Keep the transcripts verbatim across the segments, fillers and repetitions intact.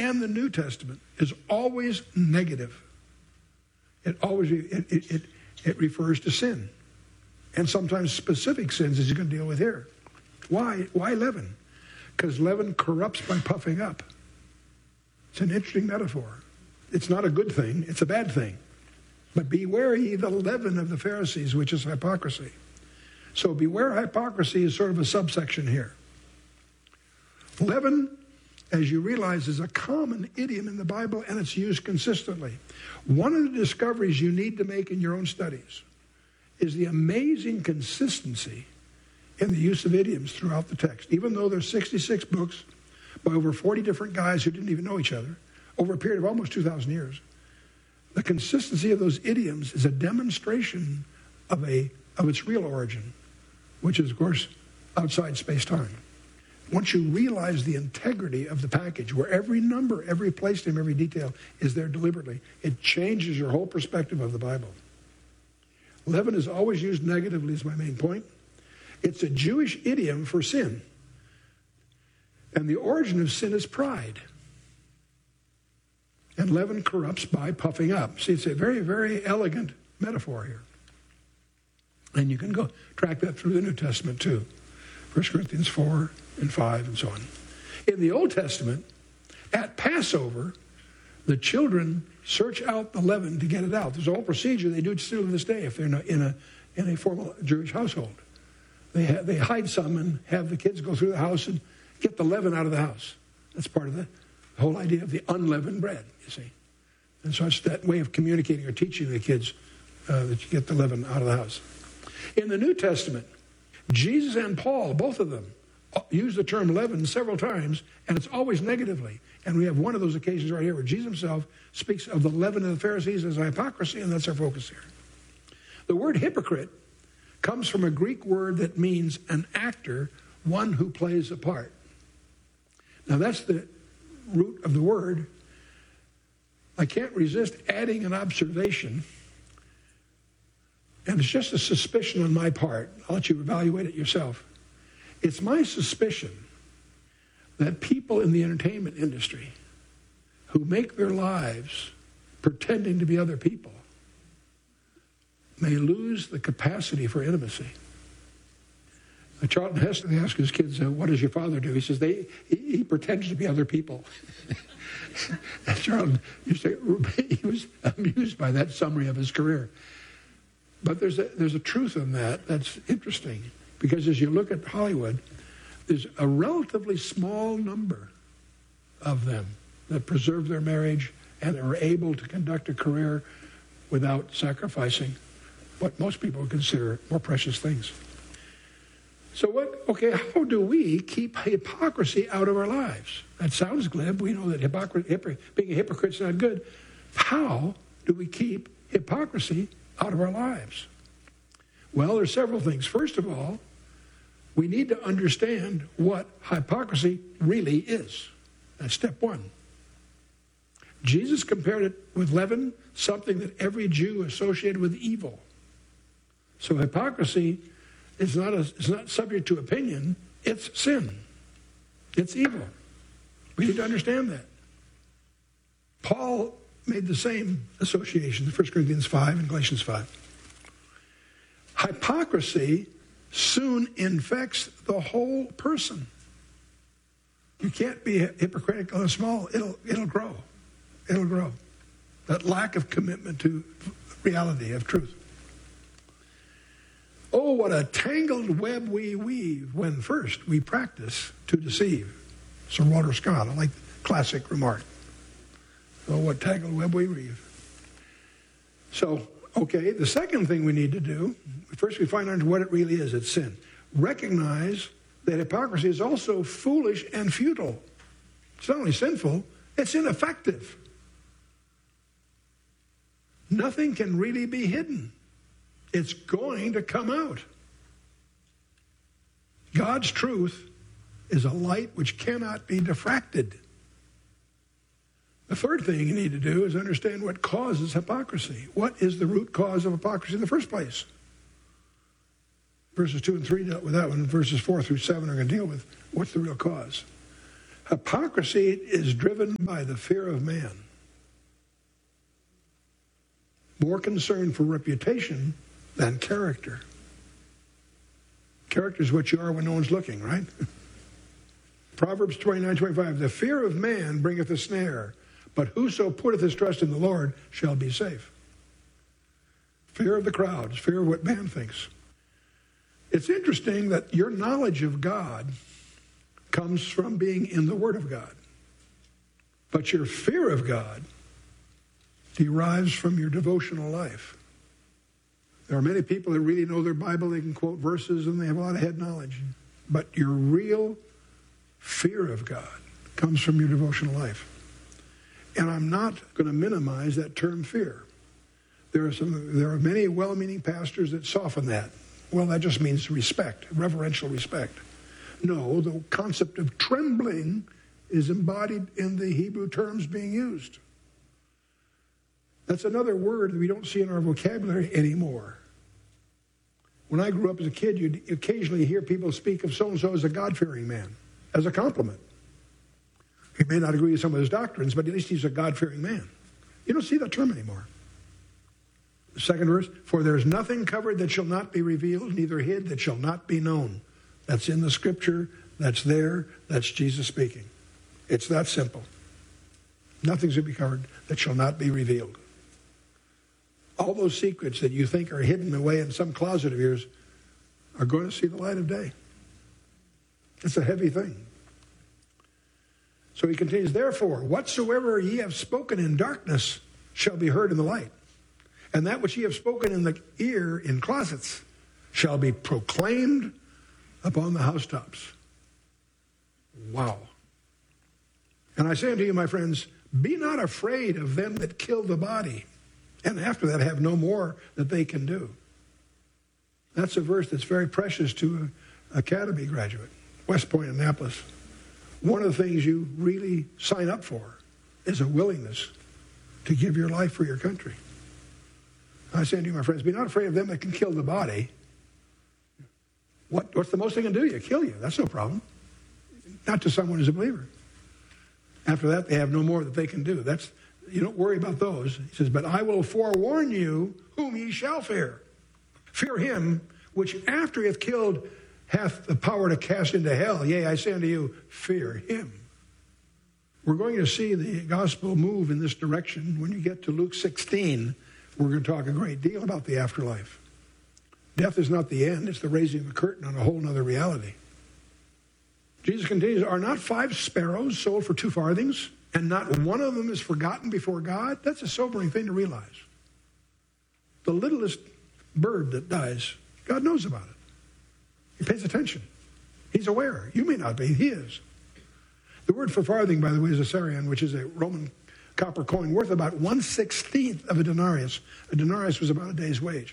and the New Testament is always negative. It always it, it, it, it refers to sin. And sometimes specific sins, as you're going to deal with here. Why? Why leaven? Because leaven corrupts by puffing up. It's an interesting metaphor. It's not a good thing. It's a bad thing. But beware ye the leaven of the Pharisees, which is hypocrisy. So beware hypocrisy is sort of a subsection here. Leaven, as you realize, is a common idiom in the Bible, and it's used consistently. One of the discoveries you need to make in your own studies is the amazing consistency in the use of idioms throughout the text. Even though there's sixty-six books by over forty different guys who didn't even know each other, over a period of almost two thousand years, the consistency of those idioms is a demonstration of a of its real origin, which is, of course, outside space-time. Once you realize the integrity of the package, where every number, every place name, every detail is there deliberately, it changes your whole perspective of the Bible. Leaven is always used negatively, is my main point. It's a Jewish idiom for sin. And the origin of sin is pride. And leaven corrupts by puffing up. See, it's a very, very elegant metaphor here. And you can go track that through the New Testament too. First Corinthians four and five and so on. In the Old Testament, at Passover, the children search out the leaven to get it out. There's a whole procedure. They do it still to this day if they're in a, in a, in a formal Jewish household. They, ha- they hide some and have the kids go through the house and get the leaven out of the house. That's part of the whole idea of the unleavened bread, you see. And so it's that way of communicating or teaching the kids uh, that you get the leaven out of the house. In the New Testament, Jesus and Paul, both of them, use the term leaven several times, and it's always negatively. And we have one of those occasions right here where Jesus himself speaks of the leaven of the Pharisees as hypocrisy, and that's our focus here. The word hypocrite comes from a Greek word that means an actor, one who plays a part. Now that's the root of the word. I can't resist adding an observation, and it's just a suspicion on my part. I'll let you evaluate it yourself. It's my suspicion that people in the entertainment industry who make their lives pretending to be other people may lose the capacity for intimacy. Uh, Charlton Heston asked his kids, uh, what does your father do? He says, they, he, he pretends to be other people. And Charlton used to, he was amused by that summary of his career. But there's a, there's a truth in that that's interesting. Because as you look at Hollywood, there's a relatively small number of them that preserve their marriage and are able to conduct a career without sacrificing what most people would consider more precious things. So what, okay, how do we keep hypocrisy out of our lives? That sounds glib. We know that hypocrisy, hypocr- being a hypocrite's not good. How do we keep hypocrisy out of our lives? Well, there's several things. First of all, we need to understand what hypocrisy really is. That's step one. Jesus compared it with leaven, something that every Jew associated with evil. So hypocrisy is not, a, is not subject to opinion. It's sin. It's evil. We need to understand that. Paul made the same association in First Corinthians five and Galatians five. Hypocrisy soon infects the whole person. You can't be hypocritical and small. It'll, it'll grow. It'll grow. That lack of commitment to reality, of truth. Oh, what a tangled web we weave when first we practice to deceive. Sir Walter Scott, I like the classic remark. Oh, what tangled web we weave. So, okay, the second thing we need to do, first we find out what it really is. It's sin. Recognize that hypocrisy is also foolish and futile. It's not only sinful, it's ineffective. Nothing can really be hidden. It's going to come out. God's truth is a light which cannot be diffracted. The third thing you need to do is understand what causes hypocrisy. What is the root cause of hypocrisy in the first place? Verses two and three dealt with that one. Verses four through seven are going to deal with what's the real cause. Hypocrisy is driven by the fear of man. More concern for reputation than character. Character is what you are when no one's looking, right? Proverbs twenty-nine twenty-five, the fear of man bringeth a snare, but whoso putteth his trust in the Lord shall be safe. Fear of the crowds, fear of what man thinks. It's interesting that your knowledge of God comes from being in the Word of God. But your fear of God derives from your devotional life. There are many people that really know their Bible, they can quote verses, and they have a lot of head knowledge. But your real fear of God comes from your devotional life. And I'm not going to minimize that term fear. There are some. There are many well-meaning pastors that soften that. Well, that just means respect, reverential respect. No, the concept of trembling is embodied in the Hebrew terms being used. That's another word that we don't see in our vocabulary anymore. When I grew up as a kid, you'd occasionally hear people speak of so-and-so as a God-fearing man, as a compliment. He may not agree with some of his doctrines, but at least he's a God-fearing man. You don't see that term anymore. The second verse, for there is nothing covered that shall not be revealed, neither hid that shall not be known. That's in the scripture. That's there. That's Jesus speaking. It's that simple. Nothing's to be covered that shall not be revealed. All those secrets that you think are hidden away in some closet of yours are going to see the light of day. It's a heavy thing. So he continues, therefore, whatsoever ye have spoken in darkness shall be heard in the light. And that which ye have spoken in the ear in closets shall be proclaimed upon the housetops. Wow. And I say unto you, my friends, be not afraid of them that kill the body, and after that have no more that they can do. That's a verse that's very precious to an academy graduate, West Point, Annapolis. One of the things you really sign up for is a willingness to give your life for your country. I say to you, my friends, be not afraid of them that can kill the body. What, what's the most they can do? You kill you. That's no problem. Not to someone who's a believer. After that, they have no more that they can do. That's you don't worry about those. He says, but I will forewarn you whom ye shall fear. Fear him which after he hath killed hath the power to cast into hell. Yea, I say unto you, fear him. We're going to see the gospel move in this direction. When you get to Luke sixteen, we're going to talk a great deal about the afterlife. Death is not the end. It's the raising of the curtain on a whole other reality. Jesus continues, are not five sparrows sold for two farthings, and not one of them is forgotten before God? That's a sobering thing to realize. The littlest bird that dies, God knows about it. He pays attention. He's aware. You may not be. He is. The word for farthing, by the way, is a sarion, which is a Roman copper coin worth about one sixteenth of a denarius. A denarius was about a day's wage.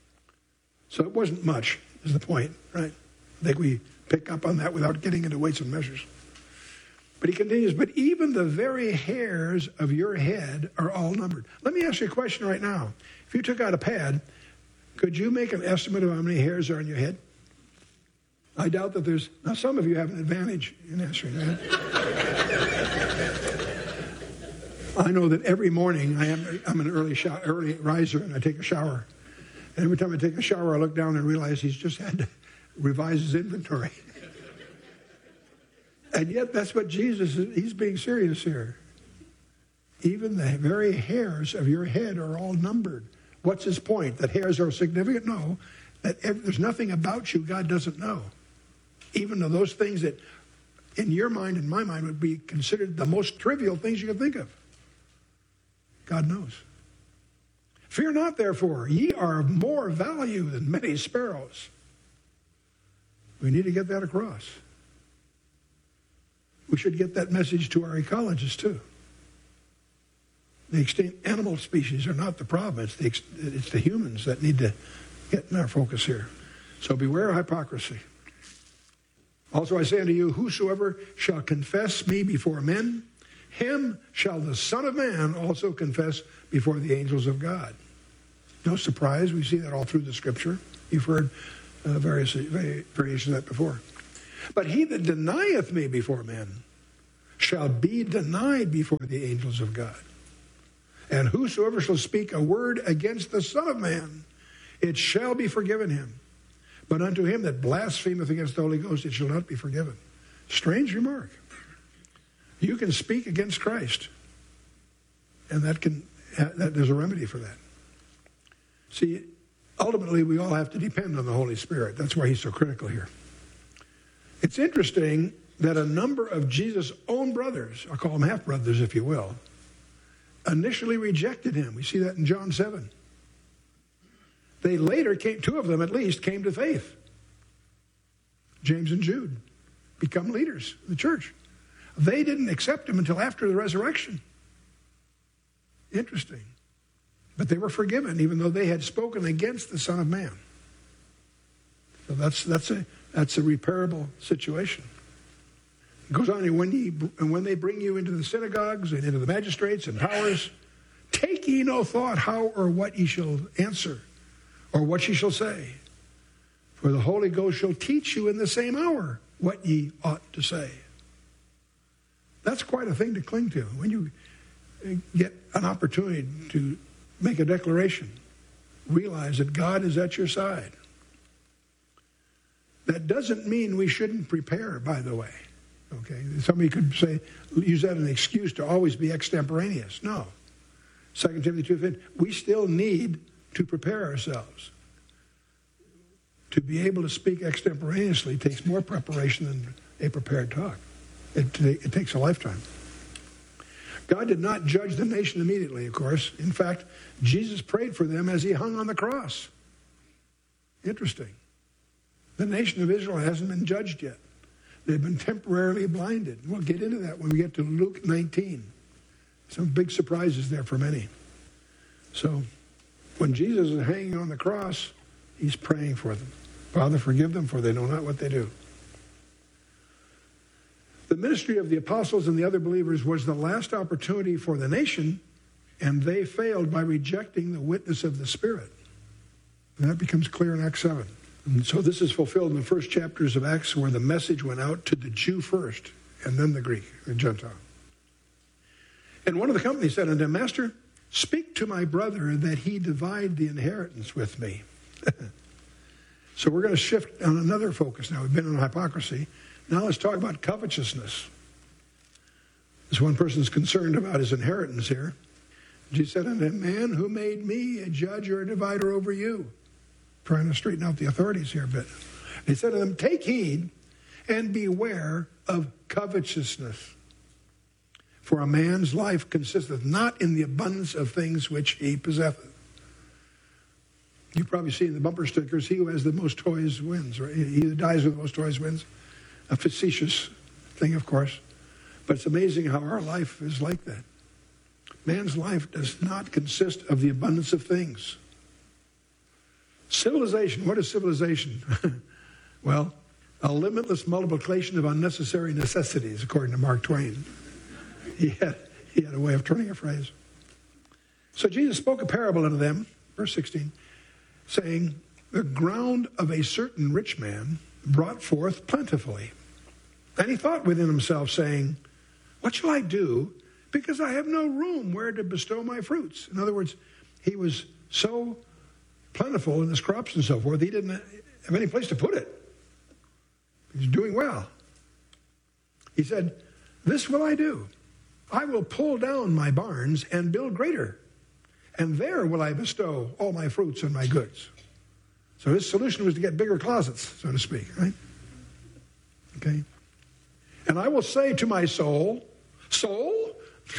So it wasn't much, is the point, right? I think we pick up on that without getting into weights and measures. But he continues, but even the very hairs of your head are all numbered. Let me ask you a question right now. If you took out a pad, could you make an estimate of how many hairs are on your head? I doubt that there's... Now, some of you have an advantage in answering that. I know that every morning I am, I'm an early, shower, early riser, and I take a shower. And every time I take a shower, I look down and realize he's just had to revise his inventory. And yet that's what Jesus is. He's being serious here. Even the very hairs of your head are all numbered. What's his point? That hairs are significant? No. That every, there's nothing about you God doesn't know. Even though those things that in your mind and my mind would be considered the most trivial things you can think of. God knows. Fear not, therefore. Ye are of more value than many sparrows. We need to get that across. We should get that message to our ecologists, too. The extinct animal species are not the problem. It's the, it's the humans that need to get in our focus here. So beware of hypocrisy. Also I say unto you, whosoever shall confess me before men, him shall the Son of Man also confess before the angels of God. No surprise. We see that all through the Scripture. You've heard uh, various variations of that before. But he that denieth me before men, shall be denied before the angels of God. And whosoever shall speak a word against the Son of Man, it shall be forgiven him. But unto him that blasphemeth against the Holy Ghost, it shall not be forgiven. Strange remark. You can speak against Christ, and that can that there's a remedy for that. See, ultimately, we all have to depend on the Holy Spirit. That's why he's so critical here. It's interesting that a number of Jesus' own brothers, I'll call them half-brothers if you will, initially rejected him. We see that in John seven. They later came, two of them at least, came to faith. James and Jude become leaders of the church. They didn't accept him until after the resurrection. Interesting. But they were forgiven, even though they had spoken against the Son of Man. So that's that's a that's a repairable situation. It goes on, and when, ye, and when they bring you into the synagogues and into the magistrates and powers, take ye no thought how or what ye shall answer, or what ye shall say. For the Holy Ghost shall teach you in the same hour what ye ought to say. That's quite a thing to cling to. When you get an opportunity to make a declaration, realize that God is at your side. That doesn't mean we shouldn't prepare, by the way. Okay, somebody could say, use that as an excuse to always be extemporaneous. No. Second Timothy two fifteen, we still need to prepare ourselves. To be able to speak extemporaneously takes more preparation than a prepared talk. It, it takes a lifetime. God did not judge the nation immediately, of course. In fact, Jesus prayed for them as he hung on the cross. Interesting. The nation of Israel hasn't been judged yet. They've been temporarily blinded. We'll get into that when we get to Luke nineteen. Some big surprises there for many. So, when Jesus is hanging on the cross, he's praying for them. Father, forgive them, for they know not what they do. The ministry of the apostles and the other believers was the last opportunity for the nation, and they failed by rejecting the witness of the Spirit. And that becomes clear in Acts seven. And so this is fulfilled in the first chapters of Acts, where the message went out to the Jew first, and then the Greek, the Gentile. And one of the company said unto him, Master, speak to my brother that he divide the inheritance with me. So we're going to shift on another focus now. We've been on hypocrisy. Now let's talk about covetousness. This one person's concerned about his inheritance here. Jesus said unto him, Man, who made me a judge or a divider over you? Trying to straighten out the authorities here a bit. He said to them, Take heed and beware of covetousness. For a man's life consisteth not in the abundance of things which he possesseth. You've probably seen the bumper stickers, he who has the most toys wins, right? He who dies with the most toys wins. A facetious thing, of course. But it's amazing how our life is like that. Man's life does not consist of the abundance of things. Civilization. What is civilization? Well, a limitless multiplication of unnecessary necessities, according to Mark Twain. He had, he had a way of turning a phrase. So Jesus spoke a parable unto them, verse sixteen, saying, The ground of a certain rich man brought forth plentifully. And he thought within himself, saying, What shall I do? Because I have no room where to bestow my fruits. In other words, he was so plentiful in his crops and so forth, he didn't have any place to put it. He's doing well. He said, This will I do. I will pull down my barns and build greater, and there will I bestow all my fruits and my goods. So his solution was to get bigger closets, so to speak, right? Okay. And I will say to my soul, soul?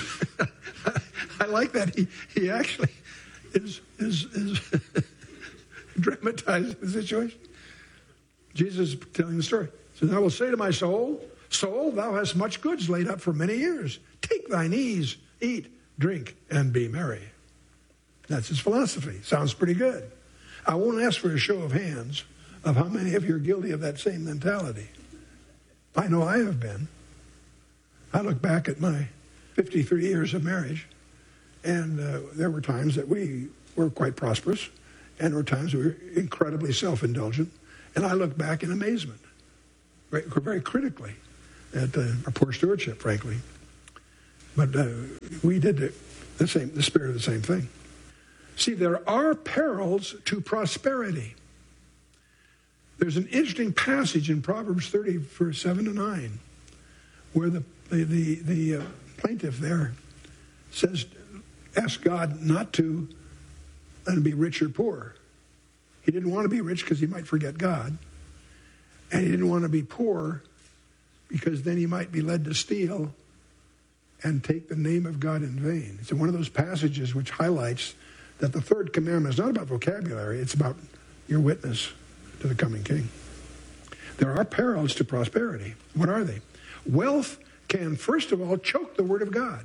I like that. He, he actually is, is, is dramatizing the situation. Jesus is telling the story. He says, I will say to my soul, soul, thou hast much goods laid up for many years. Take thine ease, eat, drink, and be merry. That's his philosophy. Sounds pretty good. I won't ask for a show of hands of how many of you are guilty of that same mentality. I know I have been. I look back at my fifty-three years of marriage, and uh, there were times that we were quite prosperous, and there were times we were incredibly self-indulgent, and I look back in amazement, very, very critically. at uh, our poor stewardship, frankly. But uh, we did the, the same, the spirit of the same thing. See, there are perils to prosperity. There's an interesting passage in Proverbs thirty, verse seven to nine, where the the the, the uh, plaintiff there says, ask God not to let him be rich or poor. He didn't want to be rich because he might forget God, and he didn't want to be poor because then he might be led to steal and take the name of God in vain. It's one of those passages which highlights that the third commandment is not about vocabulary, it's about your witness to the coming king. There are perils to prosperity. What are they? Wealth can, first of all, choke the word of God.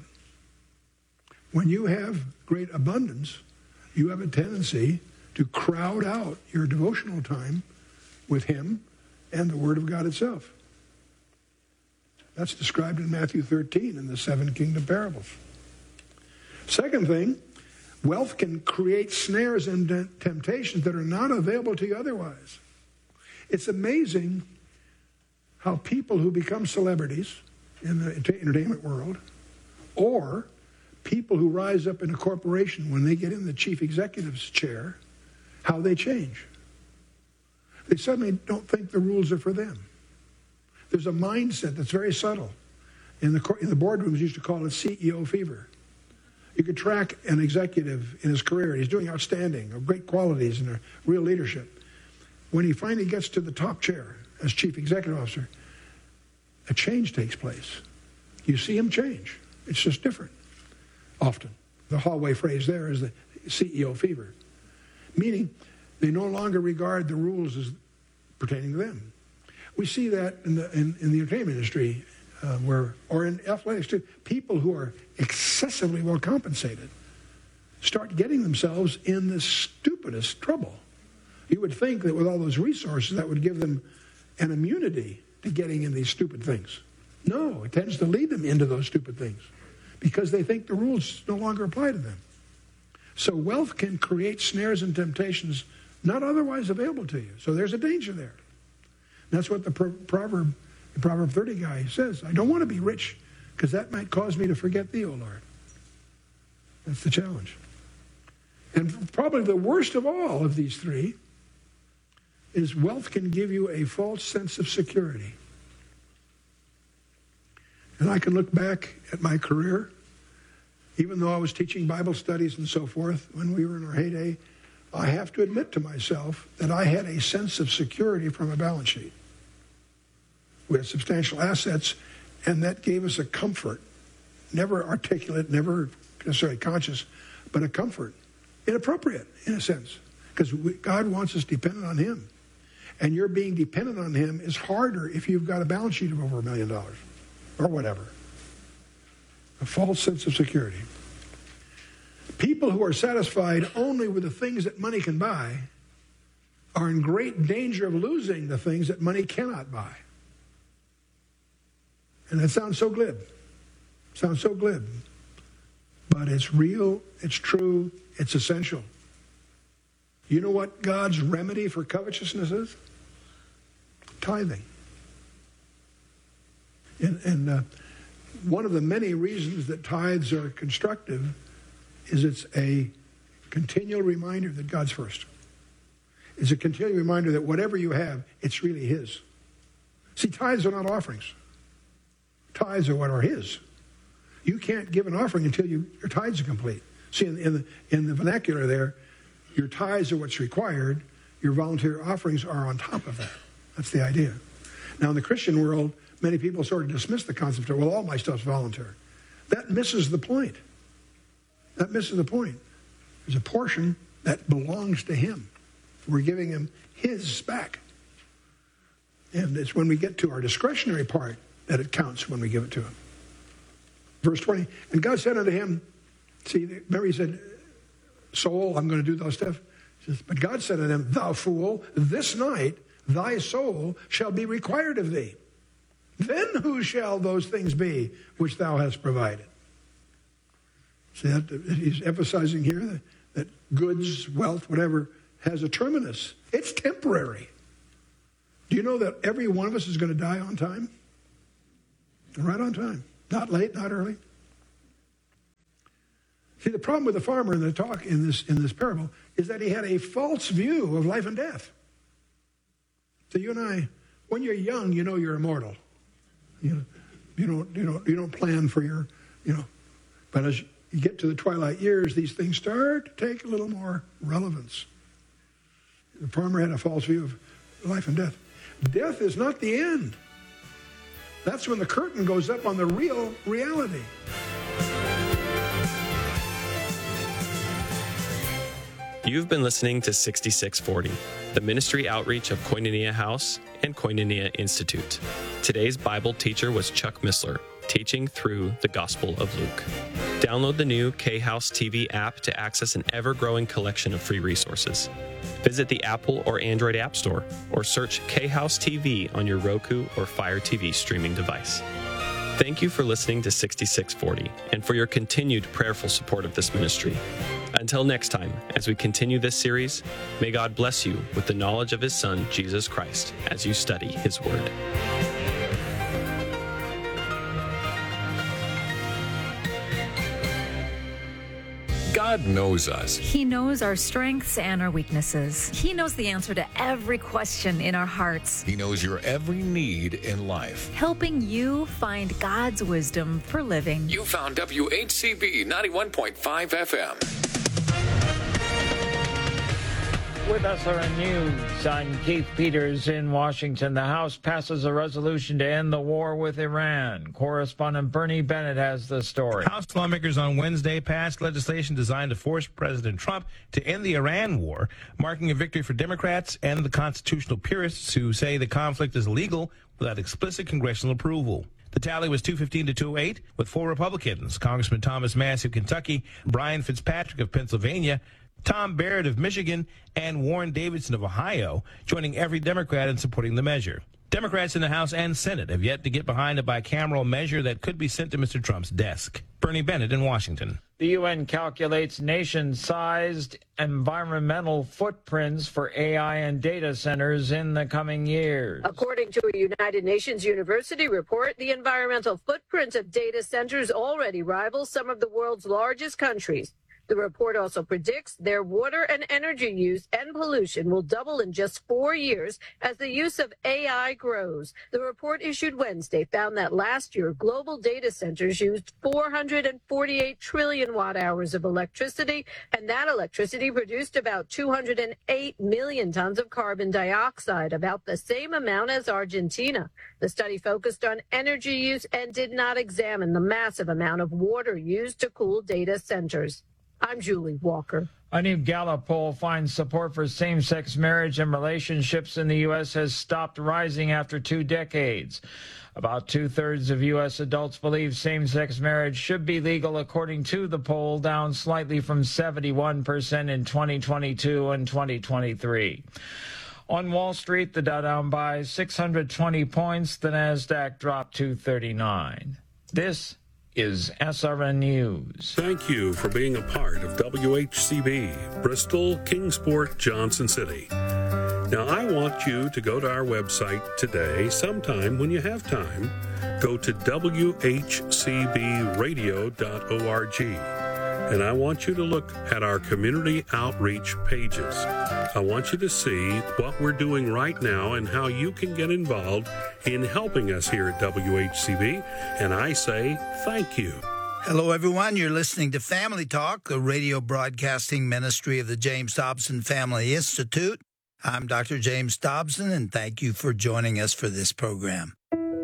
When you have great abundance, you have a tendency to crowd out your devotional time with him and the word of God itself. That's described in Matthew thirteen in the seven kingdom parables. Second thing, wealth can create snares and temptations that are not available to you otherwise. It's amazing how people who become celebrities in the entertainment world, or people who rise up in a corporation when they get in the chief executive's chair, how they change. They suddenly don't think the rules are for them. There's a mindset that's very subtle. In the, in the boardrooms, used to call it C E O fever. You could track an executive in his career. He's doing outstanding, of great qualities and a real leadership. When he finally gets to the top chair as chief executive officer, a change takes place. You see him change. It's just different, often. The hallway phrase there is the C E O fever, meaning they no longer regard the rules as pertaining to them. We see that in the, in, in the entertainment industry, uh, where, or in athletics too, people who are excessively well compensated start getting themselves in the stupidest trouble. You would think that with all those resources, that would give them an immunity to getting in these stupid things. No, it tends to lead them into those stupid things because they think the rules no longer apply to them. So wealth can create snares and temptations not otherwise available to you. So there's a danger there. That's what the proverb, the Proverb thirty guy says. I don't want to be rich because that might cause me to forget thee, O Lord. That's the challenge. And probably the worst of all of these three is wealth can give you a false sense of security. And I can look back at my career, even though I was teaching Bible studies and so forth when we were in our heyday, I have to admit to myself that I had a sense of security from a balance sheet. We had substantial assets, and that gave us a comfort, never articulate, never necessarily conscious, but a comfort, inappropriate in a sense, because God wants us dependent on him. And your being dependent on him is harder if you've got a balance sheet of over a million dollars or whatever. A false sense of security. People who are satisfied only with the things that money can buy are in great danger of losing the things that money cannot buy. And that sounds so glib. Sounds so glib. But it's real, it's true, it's essential. You know what God's remedy for covetousness is? Tithing. And, and uh, one of the many reasons that tithes are constructive is it's a continual reminder that God's first. It's a continual reminder that whatever you have, it's really his. See, tithes are not offerings. Tithes are what are his. You can't give an offering until you, your tithes are complete. See, in, in, the, in the vernacular there, your tithes are what's required. Your volunteer offerings are on top of that. That's the idea. Now, in the Christian world, many people sort of dismiss the concept of, well, all my stuff's volunteer. That misses the point. That misses the point. There's a portion that belongs to him. We're giving him his back. And it's when we get to our discretionary part that it counts when we give it to him. Verse twenty, and God said unto him, see, remember he said, soul, I'm going to do those stuff. He says, but God said unto him, thou fool, this night thy soul shall be required of thee. Then who shall those things be which thou hast provided? See, that, he's emphasizing here that, that goods, wealth, whatever, has a terminus. It's temporary. Do you know that every one of us is going to die on time? Right on time. Not late, not early. See, the problem with the farmer in the talk in this in this parable is that he had a false view of life and death. So you and I, when you're young, you know you're immortal. You know, you don't you don't you don't plan for your, you know. But as you get to the twilight years, these things start to take a little more relevance. The farmer had a false view of life and death. Death is not the end. That's when the curtain goes up on the real reality. You've been listening to sixty-six forty, the ministry outreach of Koinonia House and Koinonia Institute. Today's Bible teacher was Chuck Missler, teaching through the Gospel of Luke. Download the new K-House T V app to access an ever-growing collection of free resources. Visit the Apple or Android App Store or search K-House T V on your Roku or Fire T V streaming device. Thank you for listening to sixty-six forty and for your continued prayerful support of this ministry. Until next time, as we continue this series, may God bless you with the knowledge of His Son, Jesus Christ, as you study His Word. God knows us. He knows our strengths and our weaknesses. He knows the answer to every question in our hearts. He knows your every need in life. Helping you find God's wisdom for living. You found W H C B ninety-one point five F M. With S R N News, I'm Keith Peters in Washington. The House passes a resolution to end the war with Iran. Correspondent Bernie Bennett has the story. House lawmakers on Wednesday passed legislation designed to force President Trump to end the Iran war, marking a victory for Democrats and the constitutional purists who say the conflict is legal without explicit congressional approval. The tally was two fifteen to two oh eight, with four Republicans, Congressman Thomas Massie of Kentucky, Brian Fitzpatrick of Pennsylvania, Tom Barrett of Michigan, and Warren Davidson of Ohio, joining every Democrat in supporting the measure. Democrats in the House and Senate have yet to get behind a bicameral measure that could be sent to Mister Trump's desk. Bernie Bennett in Washington. The U N calculates nation-sized environmental footprints for A I and data centers in the coming years. According to a United Nations University report, the environmental footprint of data centers already rivals some of the world's largest countries. The report also predicts their water and energy use and pollution will double in just four years as the use of A I grows. The report issued Wednesday found that last year, global data centers used four hundred forty-eight trillion watt hours of electricity, and that electricity produced about two hundred eight million tons of carbon dioxide, about the same amount as Argentina. The study focused on energy use and did not examine the massive amount of water used to cool data centers. I'm Julie Walker. A new Gallup poll finds support for same-sex marriage and relationships in the U S has stopped rising after two decades. About two-thirds of U S adults believe same-sex marriage should be legal, according to the poll, down slightly from seventy-one percent in twenty twenty-two and twenty twenty-three. On Wall Street, the Dow down by six hundred twenty points. The Nasdaq dropped two thirty-nine. This is S R N News. Thank you for being a part of W H C B, Bristol, Kingsport, Johnson City. Now, I want you to go to our website today, sometime when you have time. Go to W H C B radio dot org, and I want you to look at our community outreach pages. I want you to see what we're doing right now and how you can get involved in helping us here at W H C B, and I say thank you. Hello, everyone. You're listening to Family Talk, a radio broadcasting ministry of the James Dobson Family Institute. I'm Doctor James Dobson, and thank you for joining us for this program.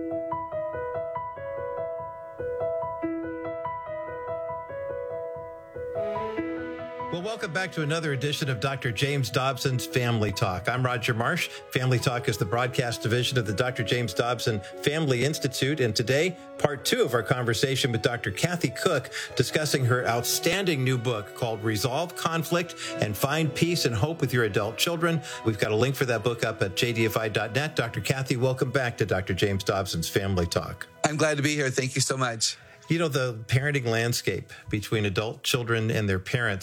Well, welcome back to another edition of Doctor James Dobson's Family Talk. I'm Roger Marsh. Family Talk is the broadcast division of the Doctor James Dobson Family Institute. And today, part two of our conversation with Doctor Kathy Cook, discussing her outstanding new book called Resolve Conflict and Find Peace and Hope with Your Adult Children. We've got a link for that book up at j d f i dot net. Doctor Kathy, welcome back to Doctor James Dobson's Family Talk. I'm glad to be here. Thank you so much. You know, the parenting landscape between adult children and their parents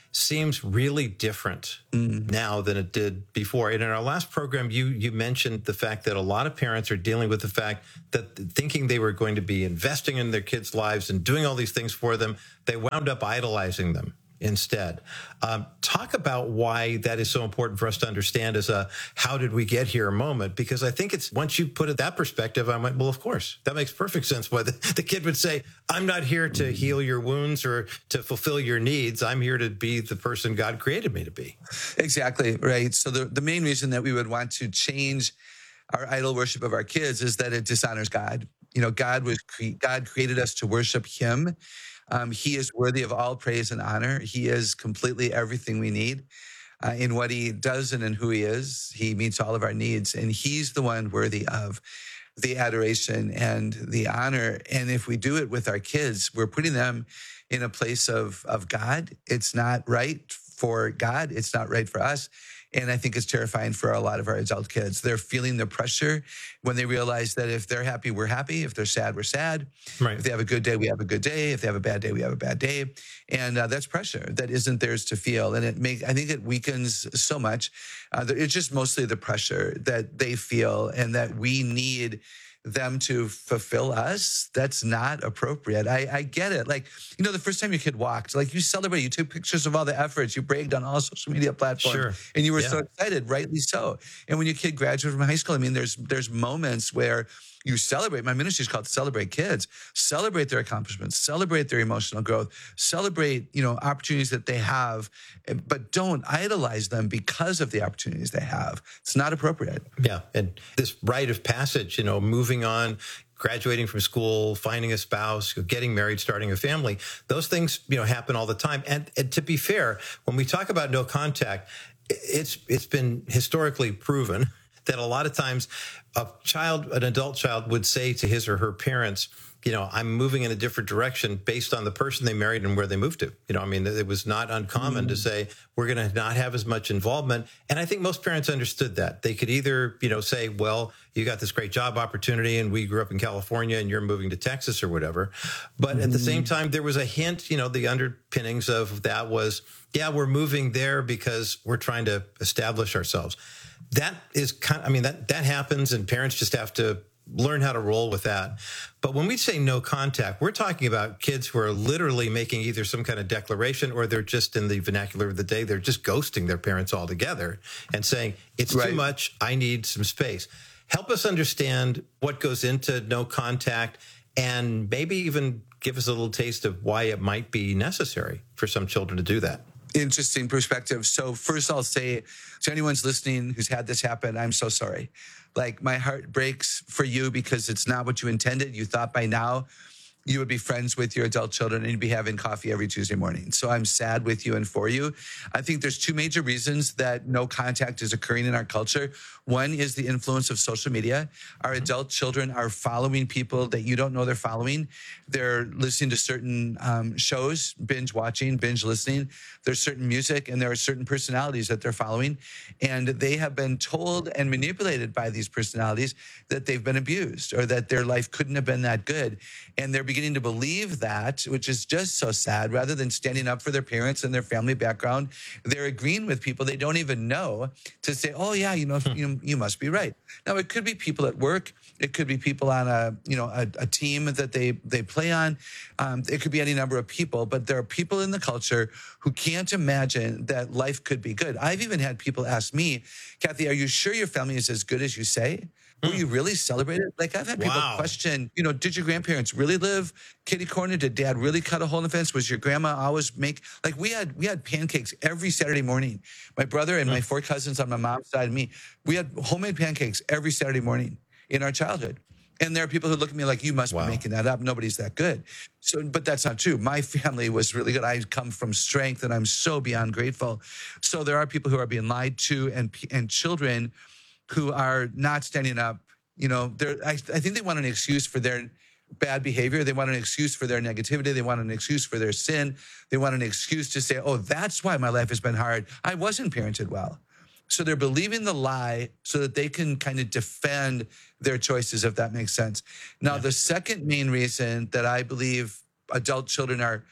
seems really different mm. now than it did before. And in our last program, you you mentioned the fact that a lot of parents are dealing with the fact that thinking they were going to be investing in their kids' lives and doing all these things for them, they wound up idolizing them instead. Um, talk about why that is so important for us to understand as a how did we get here moment, because I think it's once you put it that perspective, I went, well, of course, that makes perfect sense. Why the, the kid would say, I'm not here to heal your wounds or to fulfill your needs. I'm here to be the person God created me to be. Exactly, right. So the, the main reason that we would want to change our idol worship of our kids is that it dishonors God. You know, God was cre- God created us to worship him. Um, he is worthy of all praise and honor. He is completely everything we need uh, in what he does and in who he is. He meets all of our needs, and he's the one worthy of the adoration and the honor. And if we do it with our kids, we're putting them in a place of, of God. It's not right for God. It's not right for us. And I think it's terrifying for a lot of our adult kids. They're feeling the pressure when they realize that if they're happy, we're happy. If they're sad, we're sad. Right. If they have a good day, we have a good day. If they have a bad day, we have a bad day. And uh, that's pressure that isn't theirs to feel. And it make I think it weakens so much. Uh, it's just mostly the pressure that they feel and that we need them to fulfill us. That's not appropriate. I, I get it. Like, you know, the first time your kid walked, like you celebrated, you took pictures of all the efforts, you bragged on all social media platforms, sure. and you were yeah. so excited, rightly so. And when your kid graduated from high school, I mean, there's there's moments where you celebrate. My ministry is called Celebrate Kids. Celebrate their accomplishments. Celebrate their emotional growth. Celebrate, you know, opportunities that they have, but don't idolize them because of the opportunities they have. It's not appropriate. Yeah, and this rite of passage, you know, moving on, graduating from school, finding a spouse, getting married, starting a family, those things, you know, happen all the time. And, and to be fair, when we talk about no contact, it's it's been historically proven that a lot of times a child, an adult child would say to his or her parents, you know, I'm moving in a different direction based on the person they married and where they moved to. You know, I mean, it was not uncommon mm. to say, we're going to not have as much involvement. And I think most parents understood that. They could either, you know, say, well, you got this great job opportunity and we grew up in California and you're moving to Texas or whatever. But mm. at the same time, there was a hint, you know, the underpinnings of that was, yeah, we're moving there because we're trying to establish ourselves. That is kind of, I mean, that, that happens and parents just have to learn how to roll with that. But when we say no contact, we're talking about kids who are literally making either some kind of declaration or they're just in the vernacular of the day, they're just ghosting their parents altogether and saying, it's right. too much, I need some space. Help us understand what goes into no contact and maybe even give us a little taste of why it might be necessary for some children to do that. Interesting perspective. So first I'll say to anyone who's listening who's had this happen, I'm so sorry. Like my heart breaks for you because it's not what you intended. You thought by now you would be friends with your adult children and you'd be having coffee every Tuesday morning. So I'm sad with you and for you. I think there's two major reasons that no contact is occurring in our culture. One is the influence of social media. Our adult children are following people that you don't know they're following. They're listening to certain um, shows, binge watching, binge listening. There's certain music and there are certain personalities that they're following. And they have been told and manipulated by these personalities that they've been abused or that their life couldn't have been that good. And they're beginning to believe that, which is just so sad. Rather than standing up for their parents and their family background, they're agreeing with people they don't even know to say, oh, yeah, you know, you, you must be right. Now, it could be people at work. It could be people on a, you know, a, a team that they, they play on. Um, it could be any number of people, but there are people in the culture who can't imagine that life could be good. I've even had people ask me, Kathy, are you sure your family is as good as you say? Were you really celebrated? Like I've had people wow. question, you know, did your grandparents really live kitty corner? Did dad really cut a hole in the fence? Was your grandma always make, like we had, we had pancakes every Saturday morning. My brother and my four cousins on my mom's side and me, we had homemade pancakes every Saturday morning in our childhood. And there are people who look at me like, you must wow. be making that up. Nobody's that good. So, but that's not true. My family was really good. I come from strength and I'm so beyond grateful. So there are people who are being lied to and, and children who are not standing up. You know, they're, I, I think they want an excuse for their bad behavior. They want an excuse for their negativity. They want an excuse for their sin. They want an excuse to say, oh, that's why my life has been hard. I wasn't parented well. So they're believing the lie so that they can kind of defend their choices, if that makes sense. Now, yeah. the second main reason that I believe adult children are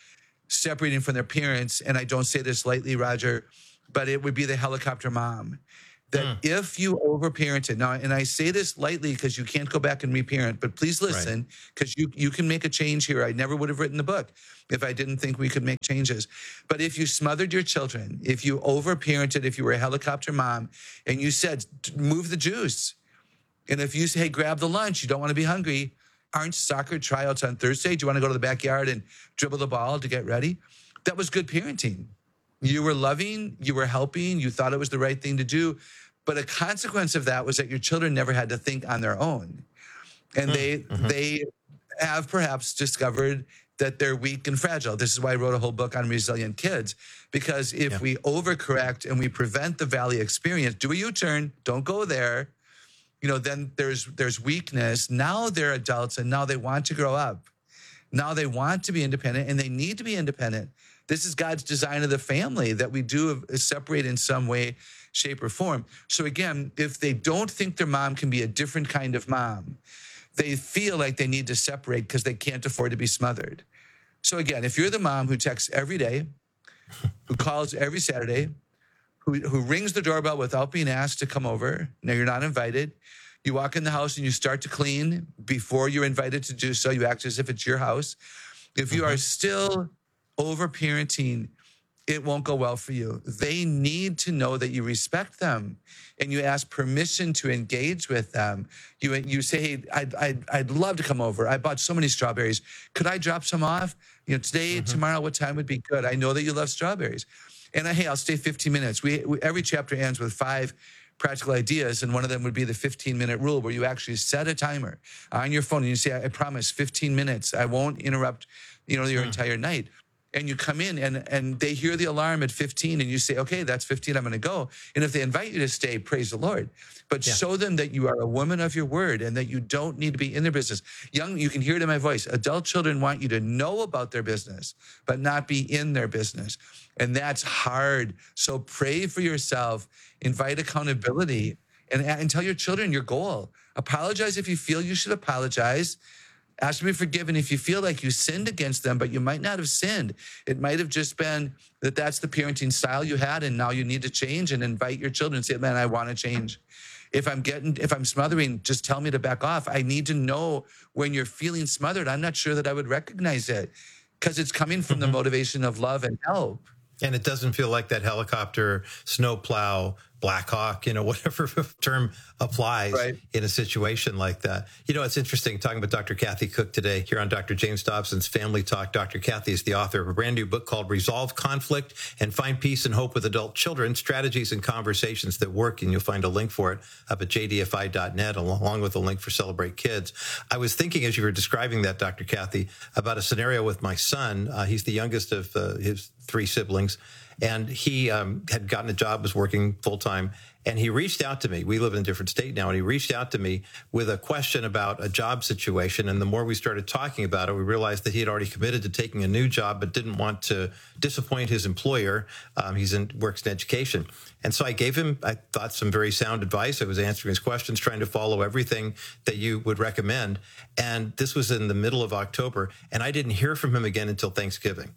separating from their parents, and I don't say this lightly, Roger, but it would be the helicopter mom. That mm. if you overparented, now, and I say this lightly because you can't go back and reparent, but please listen, because right. you, you can make a change here. I never would have written the book if I didn't think we could make changes. But if you smothered your children, if you overparented, if you were a helicopter mom, and you said, move the juice, and if you say, hey, grab the lunch, you don't want to be hungry, aren't soccer tryouts on Thursday? Do you want to go to the backyard and dribble the ball to get ready? That was good parenting. You were loving, you were helping, you thought it was the right thing to do. But a consequence of that was that your children never had to think on their own. And they mm-hmm. they have perhaps discovered that they're weak and fragile. This is why I wrote a whole book on resilient kids, because if yeah. we overcorrect and we prevent the valley experience, do a U-turn, don't go there, you know, then there's there's weakness. Now they're adults and now they want to grow up. Now they want to be independent and they need to be independent. This is God's design of the family, that we do separate in some way, shape, or form. So again, if they don't think their mom can be a different kind of mom, they feel like they need to separate because they can't afford to be smothered. So again, if you're the mom who texts every day, who calls every Saturday, who, who rings the doorbell without being asked to come over, now you're not invited, you walk in the house and you start to clean before you're invited to do so, you act as if it's your house. If you mm-hmm. are still over-parenting, it won't go well for you. They need to know that you respect them and you ask permission to engage with them. You you say, hey, I'd, I'd, I'd love to come over. I bought so many strawberries. Could I drop some off? You know, today, mm-hmm. tomorrow, what time would be good? I know that you love strawberries. And I, hey, I'll stay fifteen minutes. We, we Every chapter ends with five practical ideas, and one of them would be the fifteen-minute rule, where you actually set a timer on your phone and you say, I, I promise, fifteen minutes. I won't interrupt, you know, your mm. entire night. And you come in and, and they hear the alarm at fifteen and you say, okay, that's fifteen, I'm going to go. And if they invite you to stay, praise the Lord. But yeah. show them that you are a woman of your word and that you don't need to be in their business. Young, you can hear it in my voice. Adult children want you to know about their business, but not be in their business. And that's hard. So pray for yourself, invite accountability, and, and tell your children your goal. Apologize if you feel you should apologize. Ask to be forgiven if you feel like you sinned against them, but you might not have sinned. It might have just been that that's the parenting style you had, and now you need to change, and invite your children and say, man, I want to change. If I'm getting, if I'm smothering, just tell me to back off. I need to know when you're feeling smothered. I'm not sure that I would recognize it because it's coming from mm-hmm. the motivation of love and help. And it doesn't feel like that helicopter, snowplow, Black Hawk, you know, whatever term applies right. in a situation like that. You know, it's interesting talking with Doctor Kathy Cook today here on Doctor James Dobson's Family Talk. Doctor Kathy is the author of a brand new book called Resolve Conflict and Find Peace and Hope with Adult Children, Strategies and Conversations That Work. And you'll find a link for it up at j d f i dot net, along with a link for Celebrate Kids. I was thinking as you were describing that, Doctor Kathy, about a scenario with my son. Uh, he's the youngest of uh, his three siblings. And he um, had gotten a job, was working full-time, and he reached out to me. We live in a different state now, and he reached out to me with a question about a job situation. And the more we started talking about it, we realized that he had already committed to taking a new job, but didn't want to disappoint his employer. Um, he's in works in education. And so I gave him, I thought, some very sound advice. I was answering his questions, trying to follow everything that you would recommend. And this was in the middle of October, and I didn't hear from him again until Thanksgiving.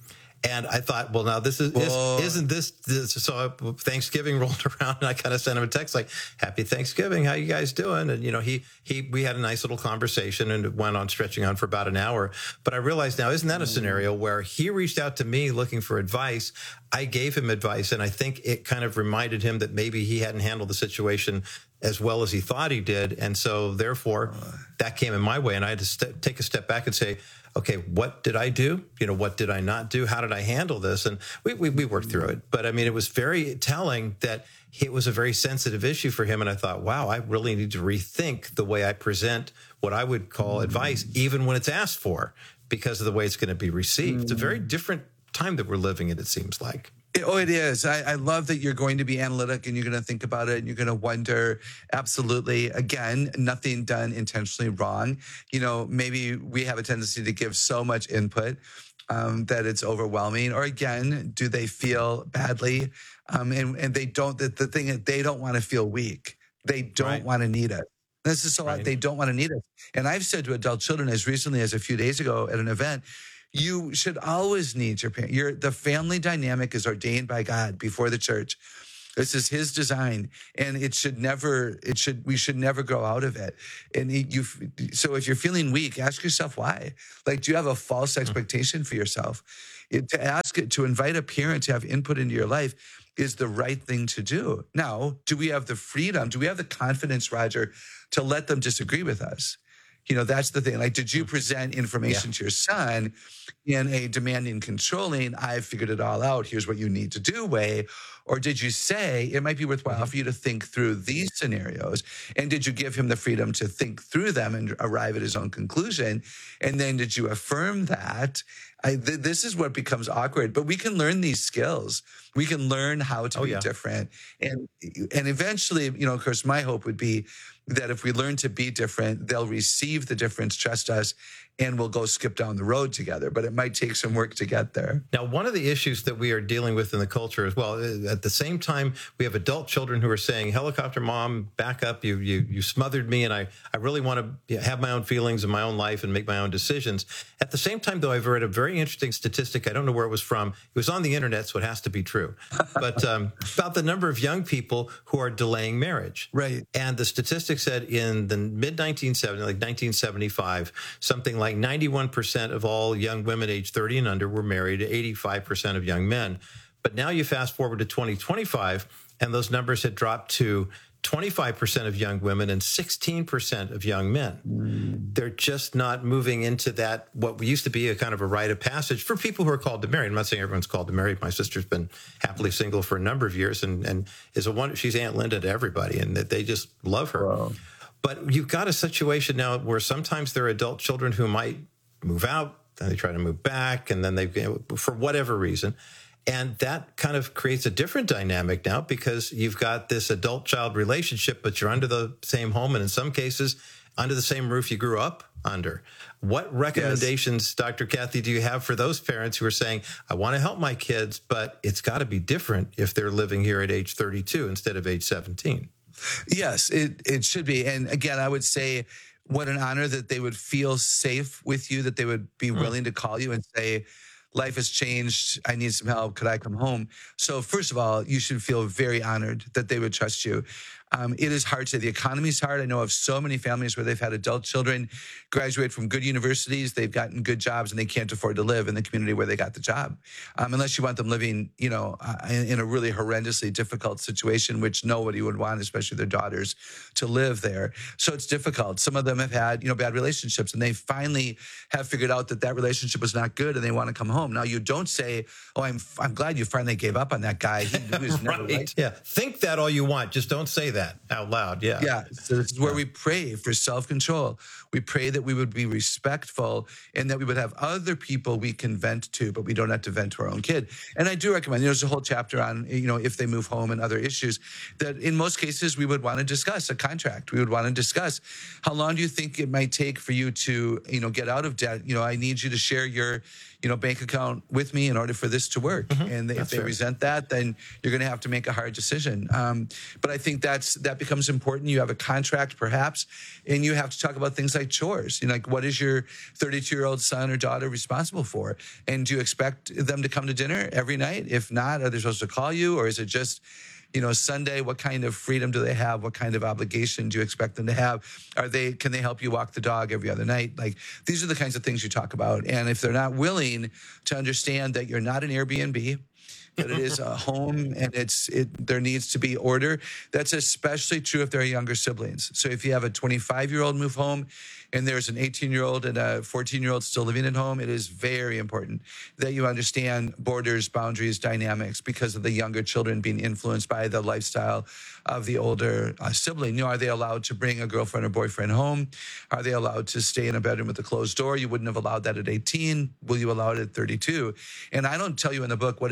And I thought, well, now this is, is isn't this, this, so Thanksgiving rolled around and I kind of sent him a text like, happy Thanksgiving. How you guys doing? And, you know, he, he, we had a nice little conversation and it went on stretching on for about an hour. But I realized now, isn't that a scenario where he reached out to me looking for advice? I gave him advice. And I think it kind of reminded him that maybe he hadn't handled the situation as well as he thought he did. And so therefore that came in my way. And I had to st- take a step back and say, okay, what did I do? You know, what did I not do? How did I handle this? And we, we, we worked through it. But I mean, it was very telling that it was a very sensitive issue for him. And I thought, wow, I really need to rethink the way I present what I would call mm-hmm. advice, even when it's asked for, because of the way it's going to be received. Mm-hmm. It's a very different time that we're living in, it seems like. Oh, it is. I, I love that you're going to be analytic and you're going to think about it and you're going to wonder. Absolutely. Again, nothing done intentionally wrong. You know, maybe we have a tendency to give so much input um, that it's overwhelming. Or again, do they feel badly? Um, and, and they don't, the, the thing is, they don't want to feel weak. They don't right. want to need it. This is so right. They don't want to need it. And I've said to adult children as recently as a few days ago at an event, You should always need your parent. Your, the family dynamic is ordained by God before the church. This is his design, and it should never, it should, we should never grow out of it. And you, so if you're feeling weak, ask yourself why. Like, do you have a false expectation for yourself? It, to ask it, to invite a parent to have input into your life is the right thing to do. Now, do we have the freedom? Do we have the confidence, Roger, to let them disagree with us? You know, that's the thing. Like, did you present information yeah. to your son in a demanding, controlling, I've figured it all out, here's what you need to do way? Or did you say, it might be worthwhile mm-hmm. for you to think through these scenarios? And did you give him the freedom to think through them and arrive at his own conclusion? And then did you affirm that? I, th- this is what becomes awkward, but we can learn these skills. We can learn how to oh, be yeah. different. And, and eventually, you know, of course, my hope would be that if we learn to be different, they'll receive the difference, trust us, and we'll go skip down the road together. But it might take some work to get there. Now, one of the issues that we are dealing with in the culture as well, at the same time, we have adult children who are saying, helicopter mom, back up, you you you smothered me, and I, I really want to have my own feelings in my own life and make my own decisions. At the same time, though, I've read a very interesting statistic. I don't know where it was from. It was on the internet, so it has to be true. But um, about the number of young people who are delaying marriage. Right. And the statistic said in the mid nineteen seventies, like nineteen seventy-five, something like ninety-one percent of all young women age thirty and under were married to eighty-five percent of young men. But now you fast forward to twenty twenty-five, and those numbers had dropped to twenty-five percent of young women and sixteen percent of young men. Mm. They're just not moving into that, what used to be a kind of a rite of passage for people who are called to marry. I'm not saying everyone's called to marry. My sister's been happily single for a number of years and, and is a wonder. She's Aunt Linda to everybody, and that they just love her. Wow. But you've got a situation now where sometimes there are adult children who might move out, then they try to move back, and then they, for whatever reason. And that kind of creates a different dynamic now because you've got this adult-child relationship, but you're under the same home, and in some cases, under the same roof you grew up under. What recommendations, yes. Doctor Kathy, do you have for those parents who are saying, I want to help my kids, but it's got to be different if they're living here at age thirty-two instead of age seventeen? Yes, it, it should be. And again, I would say what an honor that they would feel safe with you, that they would be mm. willing to call you and say, life has changed. I need some help. Could I come home? So first of all, you should feel very honored that they would trust you. Um, it is hard today. The economy is hard. I know of so many families where they've had adult children graduate from good universities. They've gotten good jobs and they can't afford to live in the community where they got the job. Um, unless you want them living, you know, uh, in, in a really horrendously difficult situation, which nobody would want, especially their daughters, to live there. So it's difficult. Some of them have had, you know, bad relationships and they finally have figured out that that relationship was not good and they want to come home. Now, you don't say, oh, I'm I'm glad you finally gave up on that guy. He, he was never right. right. Yeah. Think that all you want. Just don't say that out loud. Yeah. Yeah. So this is where we pray for self-control. We pray that we would be respectful and that we would have other people we can vent to, but we don't have to vent to our own kid. And I do recommend, there's a whole chapter on, you know, if they move home and other issues that in most cases we would want to discuss a contract. We would want to discuss how long do you think it might take for you to, you know, get out of debt? You know, I need you to share your, you know, bank account with me in order for this to work. Mm-hmm. And if they fair. resent that, then you're going to have to make a hard decision. Um, but I think that's that becomes important. You have a contract, perhaps, and you have to talk about things like chores. You know, like what is your thirty-two-year-old son or daughter responsible for? And do you expect them to come to dinner every night? If not, are they supposed to call you, or is it just, you know, Sunday? What kind of freedom do they have? What kind of obligation do you expect them to have? Are they, can they help you walk the dog every other night? Like, these are the kinds of things you talk about. And if they're not willing to understand that you're not an Airbnb, that it is a home and it's it there needs to be order, that's especially true if there are younger siblings. So if you have a twenty-five-year-old move home and there's an eighteen-year-old and a fourteen-year-old still living at home, it is very important that you understand borders, boundaries, dynamics, because of the younger children being influenced by the lifestyle of the older uh, sibling. You know, are they allowed to bring a girlfriend or boyfriend home? Are they allowed to stay in a bedroom with a closed door? You wouldn't have allowed that at eighteen. Will you allow it at thirty-two? And I don't tell you in the book what is right or